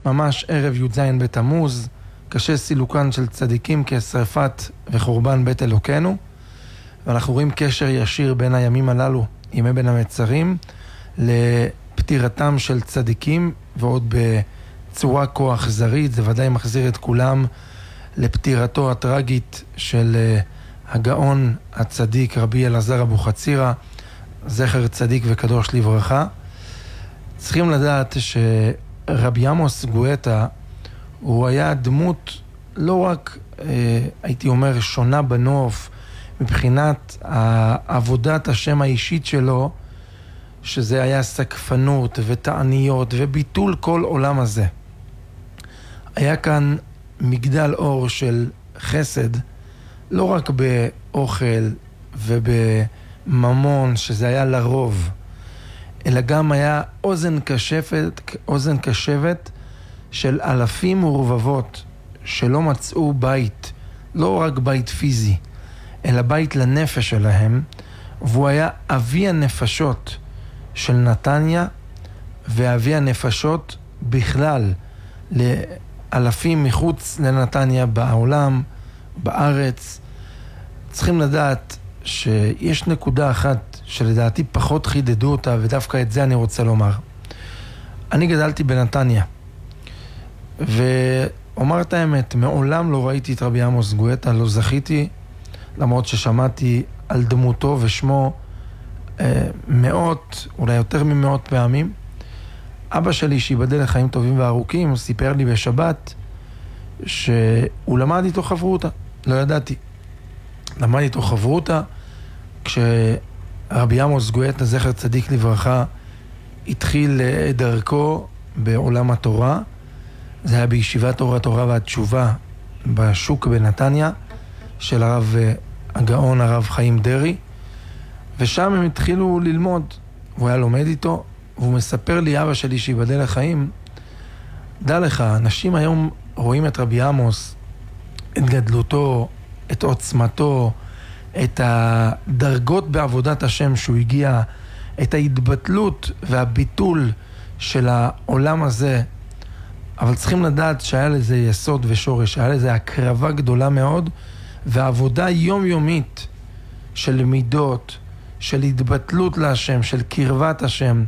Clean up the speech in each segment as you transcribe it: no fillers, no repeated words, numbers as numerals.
ממש ערב י"ז בתמוז, קשה סילוקן של צדיקים כשרפת וחורבן בית אלוקינו, ואנחנו רואים קשר ישיר בין הימים הללו, ימי בין המצרים, לפטירתם של צדיקים, ועוד בצורה כה אכזרית. זה ודאי מחזיר את כולם לפטירתו הטרגית של הגאון הצדיק רבי אלעזר אבוחצירא, זכר צדיק וקדוש לברכה. צריכים לדעת שרבי עמוס גואטה הוא היה דמות לא רק, הייתי אומר, שונה בנוף מבחינת עבודת השם האישית שלו, שזה היה סקפנות ותעניות וביטול כל עולם הזה. היה כאן מגדל אור של חסד, לא רק באוכל ובממון, שזה היה לרוב, אלא גם היה אוזן קשבת של אלפים ורבבות שלא מצאו בית, לא רק בית פיזי, אלא בית לנפש שלהם, והוא היה אבי הנפשות של נתניה, ואבי הנפשות בכלל לאלפים מחוץ לנתניה בעולם, בארץ. צריכים לדעת שיש נקודה אחת שלדעתי פחות חידדו אותה, ודווקא את זה אני רוצה לומר. אני גדלתי בנתניה, ואומר את האמת, מעולם לא ראיתי את רבי עמוס גואטה, לא זכיתי, למרות ששמעתי על דמותו ושמו מאות, אולי יותר ממאות פעמים. אבא שלי, שיבדל לחיים טובים וארוכים, הוא סיפר לי בשבת שהוא למד איתו חברותה. לא ידעתי. למד איתו חברותה כשרבי עמוס גואטה, זכר צדיק לברכה, התחיל דרכו בעולם התורה. זה היה בישיבת אור התורה והתשובה בשוק בנתניה של הרב הגאון הרב חיים דרי, ושם הם התחילו ללמוד, והוא היה לומד איתו, והוא מספר לי, אבא שלי שיבדל לחיים, דע לך, אנשים היום רואים את רבי עמוס, את גדלותו, את עוצמתו, את הדרגות בעבודת השם שהוא הגיע, את ההתבטלות והביטול של העולם הזה, אבל צריכים לדעת שהיה לזה יסוד ושורש, היה לזה הקרבה גדולה מאוד, ועבודה יומיומית של מידות, של התבטלות להשם, של קרבת השם.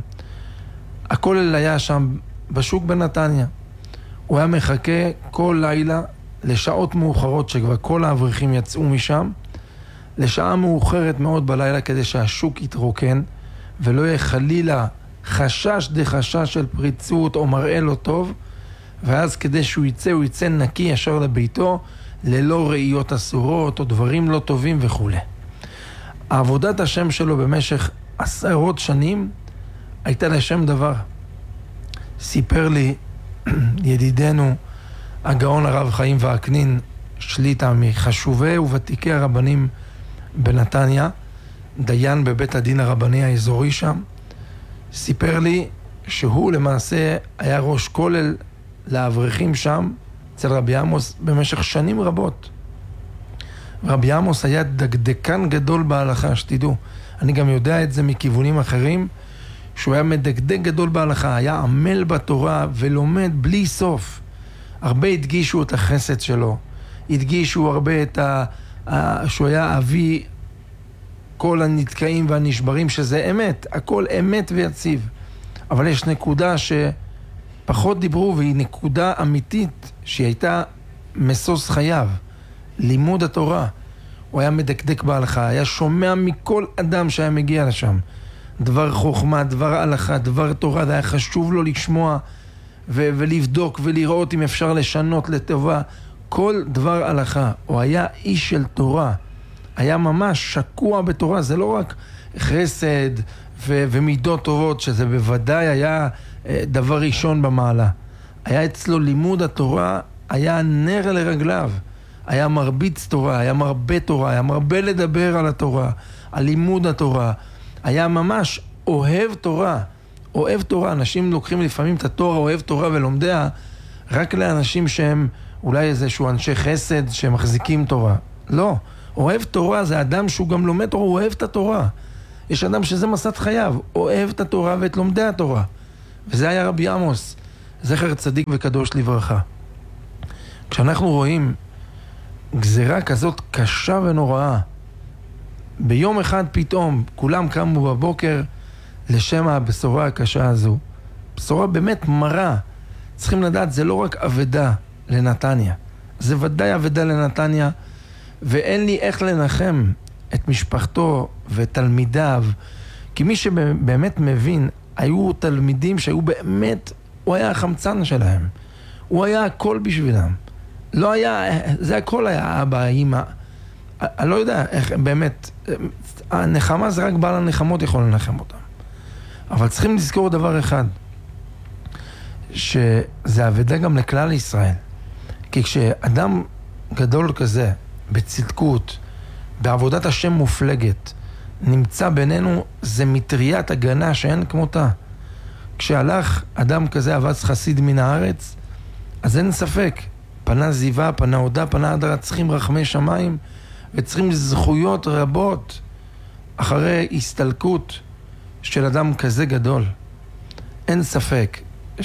הכל היה שם בשוק בנתניה. הוא היה מחכה כל לילה לשעות מאוחרות שכבר כל האברכים יצאו משם, לשעה מאוחרת מאוד בלילה כדי שהשוק יתרוקן, ולא יהיה חלילה חשש דחשש של פריצות או מראה לא טוב, ואז כדי שהוא יצא, הוא יצא נקי ישר לביתו, ללא ראיות אסורות או דברים לא טובים וכו'. עבודת השם שלו במשך עשרות שנים הייתה לשם דבר. סיפר לי ידידנו הגאון הרב חיים וקנין שליטה, מחשובי וותיקי הרבנים בנתניה, דיין בבית הדין הרבני האזורי שם, סיפר לי שהוא למעשה היה ראש כולל לאברכים שם אצל רבי עמוס במשך שנים רבות. רבי עמוס היה דקדקן גדול בהלכה, שתדעו. אני גם יודע את זה מכיוונים אחרים, שהוא היה מדקדק גדול בהלכה, היה עמל בתורה ולומד בלי סוף. הרבה הדגישו את החסד שלו, הדגישו הרבה את שהוא היה אבי כל הנתקעים והנשברים, שזה אמת, הכל אמת ויציב. אבל יש נקודה שפחות דיברו, והיא נקודה אמיתית שהיא הייתה מסוס חייו, לימוד התורה. הוא היה מדקדק בהלכה, היה שומע מכל אדם שהיה מגיע לשם. דבר חוכמה, דבר הלכה, דבר תורה, זה היה חשוב לו לשמוע ולבדוק ולראות אם אפשר לשנות לטובה. כל דבר הלכה. הוא היה איש של תורה. היה ממש שקוע בתורה. זה לא רק חסד ומידות טובות, שזה בוודאי היה דבר ראשון במעלה. היה אצלו לימוד התורה, היה נר לרגליו. היה מרביץ תורה, היה מרבה תורה, היה מרבה לדבר על התורה, על לימוד התורה. היה ממש אוהב תורה. אוהב תורה. אנשים לוקחים לפעמים את התורה, אוהב תורה ולומדיה, רק לאנשים שהם אולי איזשהו אנשי חסד שמחזיקים תורה. לא. אוהב תורה זה אדם שהוא גם לומד תורה, הוא אוהב את התורה. יש אדם שזה מסת חייו, אוהב את התורה ואת לומדי התורה. וזה היה רבי עמוס, זכר צדיק וקדוש לברכה. כשאנחנו רואים גזירה כזאת קשה ונוראה, ביום אחד פתאום כולם קמו בבוקר לשם הבשורה הקשה הזו. בשורה באמת מרה. צריכים לדעת, זה לא רק עבדה לנתניה, זה ודאי עבדה לנתניה, ואין לי איך לנחם את משפחתו ותלמידיו, כי מי שבאמת מבין, היו תלמידים שהיו באמת, הוא היה החמצן שלהם, הוא היה הכל בשבילם, לא היה, זה הכל היה אבא, אמא, אני לא יודע איך באמת, הנחמה זה רק בעל הנחמות יכול לנחם אותם, אבל צריכים לזכור דבר אחד, שזה עבדה גם לכלל ישראל, כי כשאדם גדול כזה, בצדקות, בעבודת השם מופלגת, נמצא בינינו, זה מטריית הגנה שאין כמותה. כשהלך אדם כזה, אבץ חסיד מן הארץ, אז אין ספק, פנה זיווה, פנה הודה, פנה הדרה, צריכים רחמי שמיים, וצריכים זכויות רבות, אחרי הסתלקות של אדם כזה גדול. אין ספק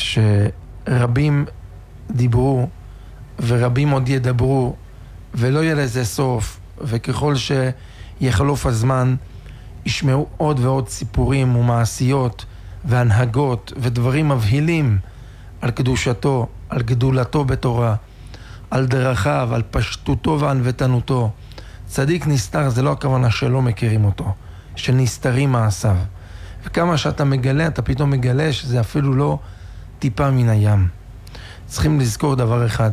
שרבים דיברו, ורבים עוד ידברו, ולא יהיה לזה סוף, וככל שיחלוף הזמן, ישמעו עוד ועוד סיפורים ומעשיות והנהגות ודברים מבהילים על קדושתו, על גדולתו בתורה, על דרכיו, על פשטותו וענוותנותו. צדיק נסתר זה לא הכוונה שלא מכירים אותו, שנסתרים מעשיו. וכמה שאתה מגלה, אתה פתאום מגלה שזה אפילו לא טיפה מן הים. צריכים לזכור דבר אחד,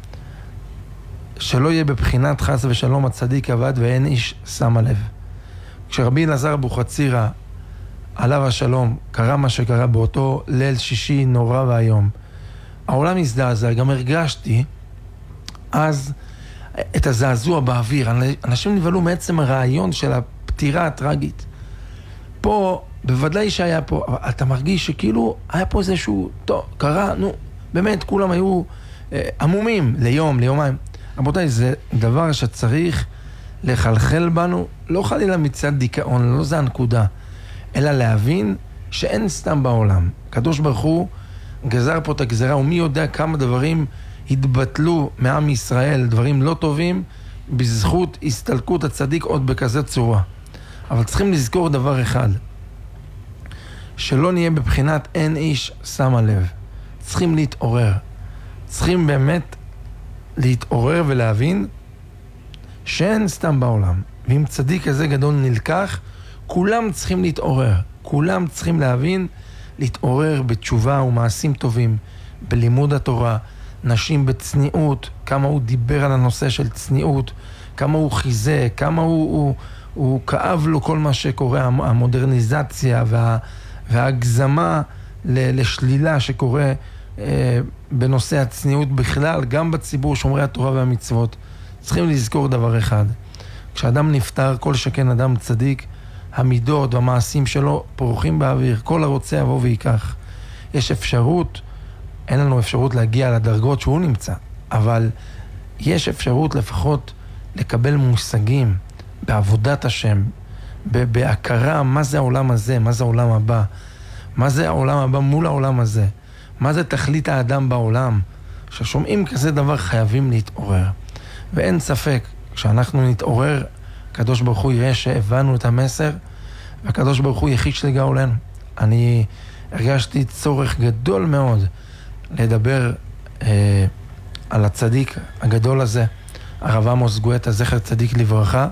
שלא יהיה בבחינת חס ושלום הצדיק עבד ואין איש שם לב. כשרבי אלעזר אבוחצירא עליו השלום קרה מה שקרה באותו ליל שישי נורא והיום, העולם הזדעזע, גם הרגשתי אז את הזעזוע באוויר. אנשים נבהלו מעצם הרעיון של הפטירה הטרגית. פה בוודאי שהיה פה, אבל אתה מרגיש שכאילו היה פה איזשהו, טוב, קרה, נו, באמת כולם היו עמומים ליום, ליומיים. רבותיי, זה דבר שצריך לחלחל בנו, לא חלילה מצד דיכאון, לא זה הנקודה, אלא להבין שאין סתם בעולם. הקדוש ברוך הוא גזר פה את הגזרה, ומי יודע כמה דברים התבטלו מעם ישראל, דברים לא טובים, בזכות הסתלקות הצדיק עוד בכזה צורה. אבל צריכים לזכור דבר אחד, שלא נהיה בבחינת אין איש שמה לב. צריכים להתעורר. צריכים באמת להתעורר ולהבין שאין סתם בעולם. ואם צדיק כזה גדול נלקח, כולם צריכים להתעורר. כולם צריכים להבין, להתעורר בתשובה ומעשים טובים, בלימוד התורה, נשים בצניעות, כמה הוא דיבר על הנושא של צניעות, כמה הוא חיזק, כמה הוא כאב לו כל מה שקורה, המודרניזציה וההגזמה לשלילה שקורה בנושא הצניעות בכלל, גם בציבור שומרי התורה והמצוות. צריכים לזכור דבר אחד, כשאדם נפטר, כל שכן אדם צדיק, המידות והמעשים שלו פורחים באוויר, כל הרוצה יבוא ויקח. יש אפשרות, אין לנו אפשרות להגיע לדרגות שהוא נמצא, אבל יש אפשרות לפחות לקבל מושגים בעבודת השם, בהכרה מה זה העולם הזה, מה זה העולם הבא, מה זה העולם הבא מול העולם הזה, מה זה תכלית האדם בעולם. כששומעים כזה דבר חייבים להתעורר, ואין ספק, כשאנחנו נתעורר, הקדוש ברוך הוא יראה שהבנו את המסר, והקדוש ברוך הוא יחיש לגאולנו. אני הרגשתי צורך גדול מאוד לדבר על הצדיק הגדול הזה, הרב עמוס גואטה, זכר צדיק לברכה,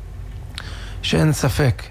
שאין ספק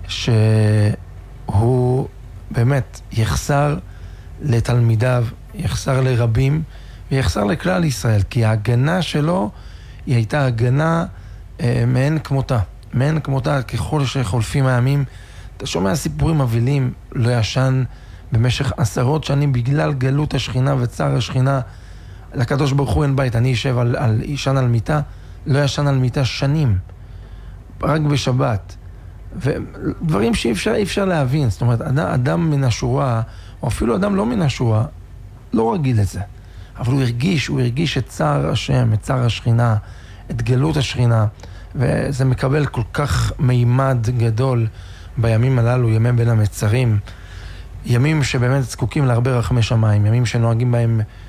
שהוא באמת יחסר לתלמידיו, יחסר לרבים, ויחסר לכלל ישראל, כי ההגנה שלו היא הייתה הגנה מעין כמותה. מעין כמותה, ככל שחולפים הימים, אתה שומע סיפורים מבהילים, לא ישן במשך 10 שנים בגלל גלות השכינה וצער השכינה. לקדוש ברוך הוא אין בית, אני ישב ישן על מיטה, לא ישן על מיטה שנים, רק בשבת. ודברים שאי אפשר להבין. זאת אומרת, אדם מן השורה, או אפילו אדם לא מן השורה, לא רגיל לזה. אבל הוא הרגיש את צער השם, את צער השכינה, את גלות השכינה, וזה מקבל כל כך מימד גדול בימים הללו, ימי בין המצרים. ימים שבאמת זקוקים להרבה רחמי שמיים, ימים שנוהגים בהם